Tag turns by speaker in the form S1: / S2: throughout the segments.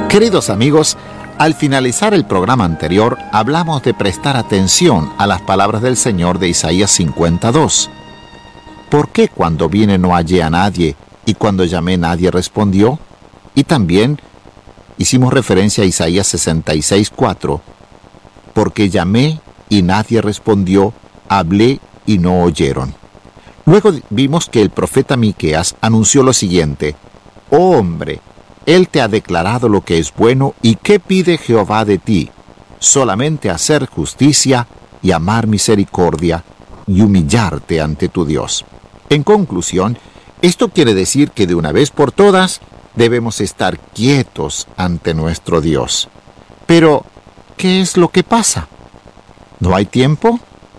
S1: Queridos amigos, al finalizar el programa anterior, hablamos de prestar atención a las palabras del Señor de Isaías 52. ¿Por qué cuando vine no hallé a nadie y cuando llamé nadie respondió? Y también hicimos referencia a Isaías 66:4. Porque llamé y nadie respondió, hablé y no oyeron. Luego vimos que el profeta Miqueas anunció lo siguiente: Oh hombre, Él te ha declarado lo que es bueno, y ¿qué pide Jehová de ti? Solamente hacer justicia y amar misericordia y humillarte ante tu Dios. En conclusión, esto quiere decir que de una vez por todas debemos estar quietos ante nuestro Dios. Pero, ¿qué es lo que pasa? ¿No hay tiempo?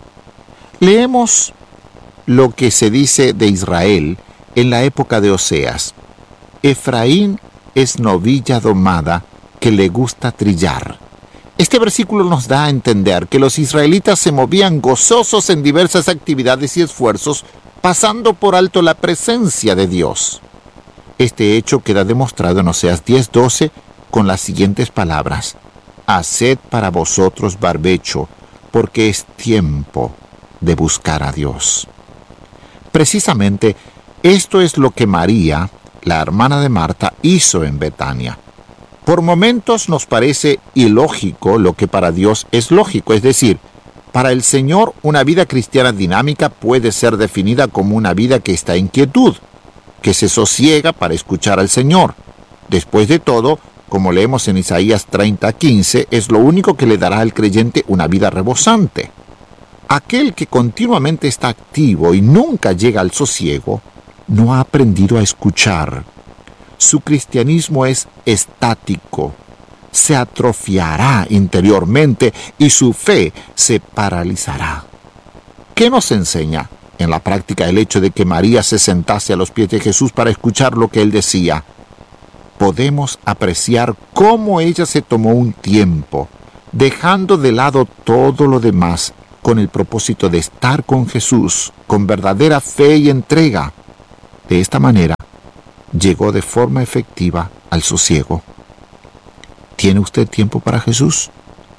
S1: Leemos lo que se dice de Israel en la época de Oseas. Efraín es novilla domada que le gusta trillar. Este versículo nos da a entender que los israelitas se movían gozosos en diversas actividades y esfuerzos, pasando por alto la presencia de Dios. Este hecho queda demostrado en Oseas 10:12 con las siguientes palabras: Haced para vosotros barbecho, porque es tiempo de buscar a Dios. Precisamente esto es lo que María, la hermana de Marta, hizo en Betania. Por momentos nos parece ilógico lo que para Dios es lógico, es decir, para el Señor una vida cristiana dinámica puede ser definida como una vida que está en quietud, que se sosiega para escuchar al Señor. Después de todo, como leemos en Isaías 30:15, es lo único que le dará al creyente una vida rebosante. Aquel que continuamente está activo y nunca llega al sosiego, no ha aprendido a escuchar. Su cristianismo es estático, se atrofiará interiormente y su fe se paralizará. ¿Qué nos enseña en la práctica el hecho de que María se sentase a los pies de Jesús para escuchar lo que él decía? Podemos apreciar cómo ella se tomó un tiempo, dejando de lado todo lo demás, con el propósito de estar con Jesús, con verdadera fe y entrega. De esta manera, llegó de forma efectiva al sosiego. ¿Tiene usted tiempo para Jesús?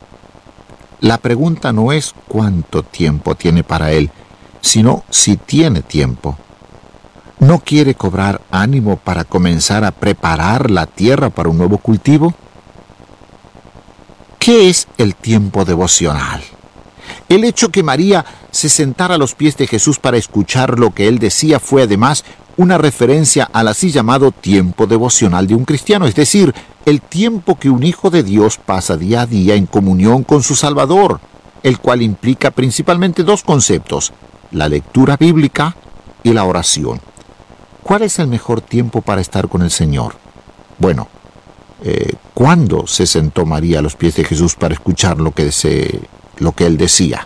S1: La pregunta no es cuánto tiempo tiene para Él, sino si tiene tiempo. ¿No quiere cobrar ánimo para comenzar a preparar la tierra para un nuevo cultivo? ¿Qué es el tiempo devocional? El hecho que María se sentara a los pies de Jesús para escuchar lo que él decía fue además una referencia al así llamado tiempo devocional de un cristiano, es decir, el tiempo que un hijo de Dios pasa día a día en comunión con su Salvador, el cual implica principalmente dos conceptos: la lectura bíblica y la oración. ¿Cuál es el mejor tiempo para estar con el Señor? Bueno, ¿cuándo se sentó María a los pies de Jesús para escuchar lo que él decía?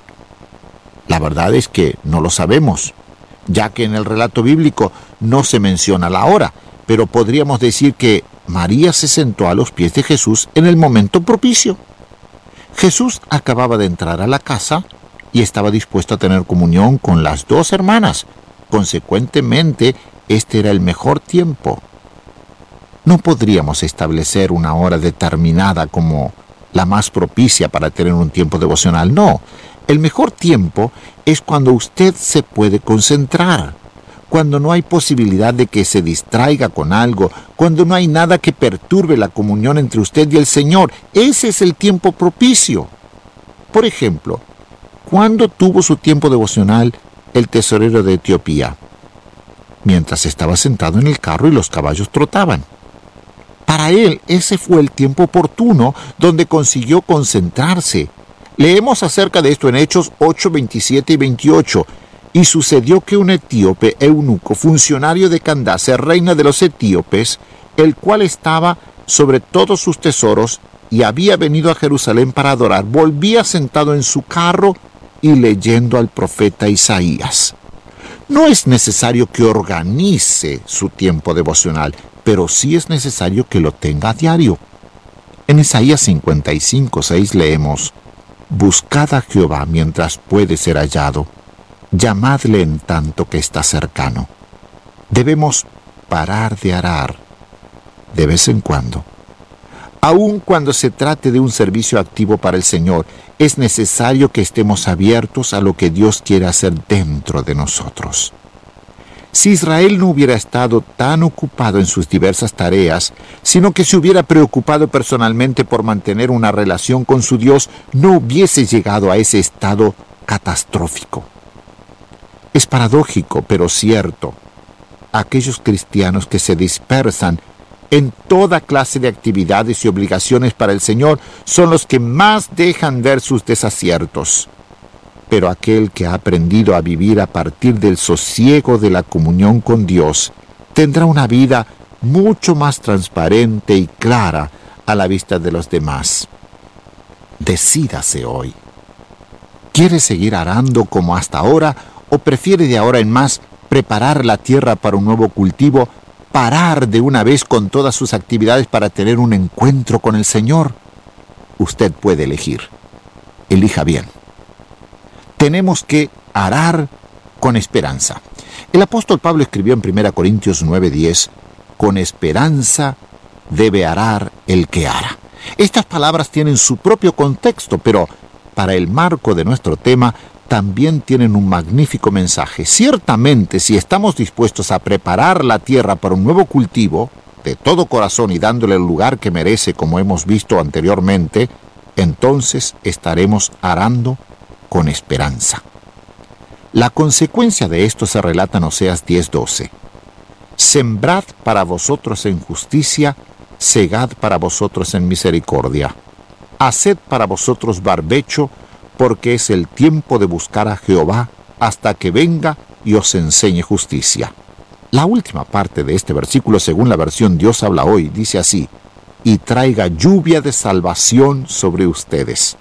S1: La verdad es que no lo sabemos, ya que en el relato bíblico no se menciona la hora, pero podríamos decir que María se sentó a los pies de Jesús en el momento propicio. Jesús acababa de entrar a la casa y estaba dispuesto a tener comunión con las dos hermanas. Consecuentemente, este era el mejor tiempo. No podríamos establecer una hora determinada como la más propicia para tener un tiempo devocional, no. El mejor tiempo es cuando usted se puede concentrar, cuando no hay posibilidad de que se distraiga con algo, cuando no hay nada que perturbe la comunión entre usted y el Señor. Ese es el tiempo propicio. Por ejemplo, ¿cuándo tuvo su tiempo devocional el tesorero de Etiopía? Mientras estaba sentado en el carro y los caballos trotaban. Para él, ese fue el tiempo oportuno donde consiguió concentrarse. Leemos acerca de esto en Hechos 8, 27 y 28. Y sucedió que un etíope eunuco, funcionario de Candace, reina de los etíopes, el cual estaba sobre todos sus tesoros y había venido a Jerusalén para adorar, volvía sentado en su carro y leyendo al profeta Isaías. No es necesario que organice su tiempo devocional, pero sí es necesario que lo tenga a diario. En Isaías 55:6 leemos: Buscad a Jehová mientras puede ser hallado, llamadle en tanto que está cercano. Debemos parar de arar de vez en cuando. Aun cuando se trate de un servicio activo para el Señor, es necesario que estemos abiertos a lo que Dios quiere hacer dentro de nosotros. Si Israel no hubiera estado tan ocupado en sus diversas tareas, sino que se hubiera preocupado personalmente por mantener una relación con su Dios, no hubiese llegado a ese estado catastrófico. Es paradójico, pero cierto. Aquellos cristianos que se dispersan en toda clase de actividades y obligaciones para el Señor son los que más dejan ver sus desaciertos. Pero aquel que ha aprendido a vivir a partir del sosiego de la comunión con Dios tendrá una vida mucho más transparente y clara a la vista de los demás. Decídase hoy. ¿Quiere seguir arando como hasta ahora o prefiere de ahora en más preparar la tierra para un nuevo cultivo, parar de una vez con todas sus actividades para tener un encuentro con el Señor? Usted puede elegir. Elija bien. Tenemos que arar con esperanza. El apóstol Pablo escribió en 1 Corintios 9:10, con esperanza debe arar el que ara. Estas palabras tienen su propio contexto, pero para el marco de nuestro tema también tienen un magnífico mensaje. Ciertamente, si estamos dispuestos a preparar la tierra para un nuevo cultivo, de todo corazón y dándole el lugar que merece, como hemos visto anteriormente, entonces estaremos arando con esperanza. La consecuencia de esto se relata en Oseas 10:12. Sembrad para vosotros en justicia, segad para vosotros en misericordia. Haced para vosotros barbecho, porque es el tiempo de buscar a Jehová hasta que venga y os enseñe justicia. La última parte de este versículo, según la versión Dios habla hoy, dice así: y traiga lluvia de salvación sobre ustedes.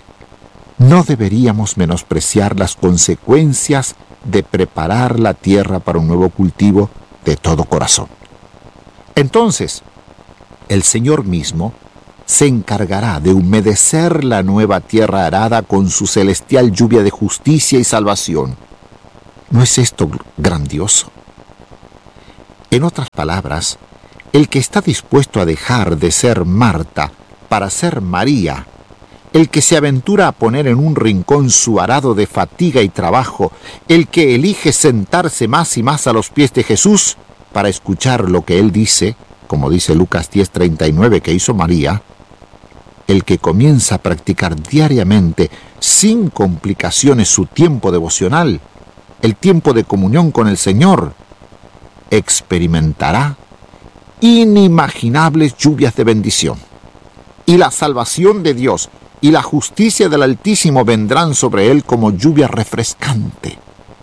S1: No deberíamos menospreciar las consecuencias de preparar la tierra para un nuevo cultivo de todo corazón. Entonces, el Señor mismo se encargará de humedecer la nueva tierra arada con su celestial lluvia de justicia y salvación. ¿No es esto grandioso? En otras palabras, el que está dispuesto a dejar de ser Marta para ser María, el que se aventura a poner en un rincón su arado de fatiga y trabajo, el que elige sentarse más y más a los pies de Jesús para escuchar lo que Él dice, como dice Lucas 10:39 que hizo María, el que comienza a practicar diariamente, sin complicaciones, su tiempo devocional, el tiempo de comunión con el Señor, experimentará inimaginables lluvias de bendición. Y la salvación de Dios y la justicia del Altísimo vendrán sobre él como lluvia refrescante.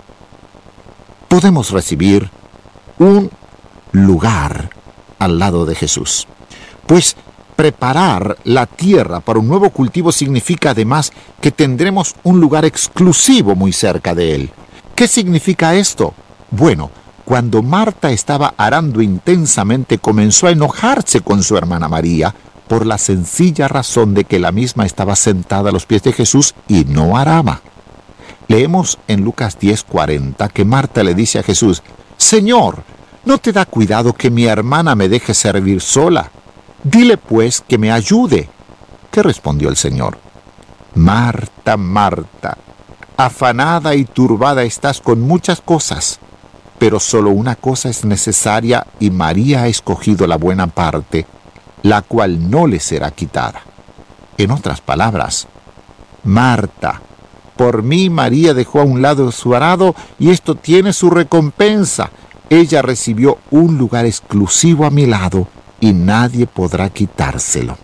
S1: Podemos recibir un lugar al lado de Jesús, pues preparar la tierra para un nuevo cultivo significa además que tendremos un lugar exclusivo muy cerca de él. ¿Qué significa esto? Bueno, cuando Marta estaba arando intensamente, comenzó a enojarse con su hermana María por la sencilla razón de que la misma estaba sentada a los pies de Jesús y no araba. Leemos en Lucas 10:40 que Marta le dice a Jesús: Señor, ¿no te da cuidado que mi hermana me deje servir sola? Dile pues que me ayude. ¿Qué respondió el Señor? Marta, Marta, afanada y turbada estás con muchas cosas, pero solo una cosa es necesaria y María ha escogido la buena parte, la cual no le será quitada. En otras palabras, Marta, por mí María dejó a un lado su arado y esto tiene su recompensa. Ella recibió un lugar exclusivo a mi lado y nadie podrá quitárselo.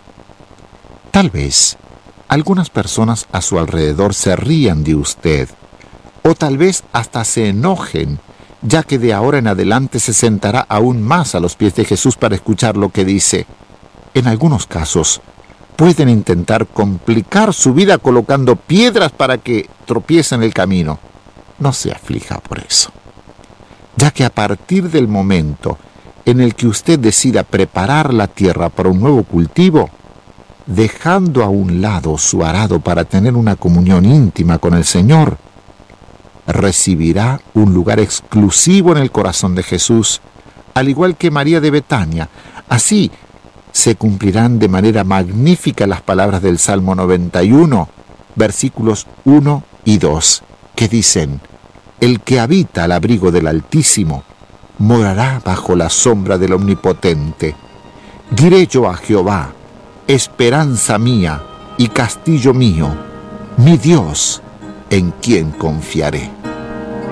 S1: Tal vez algunas personas a su alrededor se rían de usted, o tal vez hasta se enojen, ya que de ahora en adelante se sentará aún más a los pies de Jesús para escuchar lo que dice. En algunos casos, pueden intentar complicar su vida colocando piedras para que tropiece en el camino. No se aflija por eso, ya que a partir del momento en el que usted decida preparar la tierra para un nuevo cultivo, dejando a un lado su arado para tener una comunión íntima con el Señor, recibirá un lugar exclusivo en el corazón de Jesús, al igual que María de Betania. Así, se cumplirán de manera magnífica las palabras del Salmo 91, versículos 1 y 2, que dicen: el que habita al abrigo del Altísimo morará bajo la sombra del Omnipotente. Diré yo a Jehová, esperanza mía y castillo mío, mi Dios, en quien confiaré.